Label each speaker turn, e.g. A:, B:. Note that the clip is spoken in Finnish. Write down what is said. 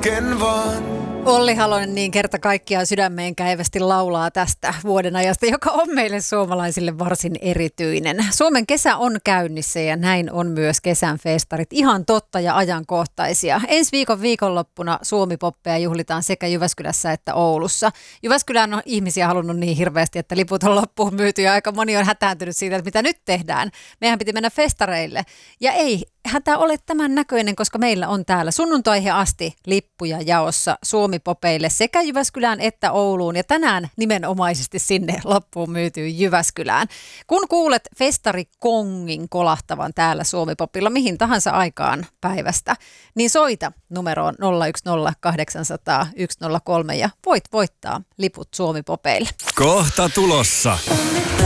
A: hetken vaan.
B: Olli Halonen niin kerta kaikkiaan sydämeen käivästi laulaa tästä vuoden ajasta, joka on meille suomalaisille varsin erityinen. Suomen kesä on käynnissä ja näin on myös kesän festarit. Ihan totta ja ajankohtaisia. Ensi viikon viikonloppuna Suomi-poppeja juhlitaan sekä Jyväskylässä että Oulussa. Jyväskylään on ihmisiä halunnut niin hirveästi, että liput on loppuun myyty ja aika moni on hätääntynyt siitä, että mitä nyt tehdään. Meidän piti mennä festareille ja ei hätä ole tämän näköinen, koska meillä on täällä sunnuntaihin asti lippuja jaossa Suomi-popeille sekä Jyväskylään että Ouluun ja tänään nimenomaisesti sinne loppuun myytyy Jyväskylään. Kun kuulet festarikongin kolahtavan täällä Suomi-popilla mihin tahansa aikaan päivästä, niin soita numeroon 010 800 103 ja voit voittaa liput Suomi-popeille.
A: Kohta tulossa.